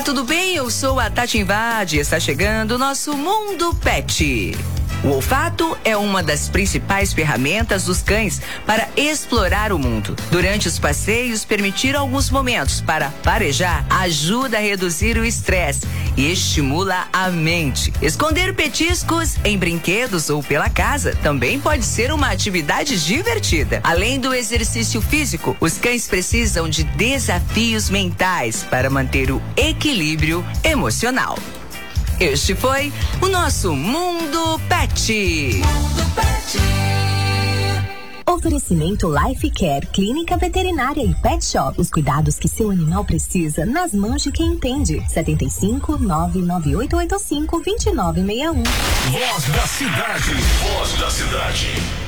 Olá, tudo bem? Eu sou a Tati Invade e está chegando o nosso Mundo Pet. O olfato é uma das principais ferramentas dos cães para explorar o mundo. Durante os passeios, permitir alguns momentos para farejar ajuda a reduzir o estresse e estimula a mente. Esconder petiscos em brinquedos ou pela casa também pode ser uma atividade divertida. Além do exercício físico, os cães precisam de desafios mentais para manter o equilíbrio emocional. Este foi o nosso Mundo Pet. Mundo Pet. Oferecimento Life Care, clínica veterinária e pet shop. Os cuidados que seu animal precisa nas mãos de quem entende. 75 99885 2961. Voz da cidade. Voz da cidade.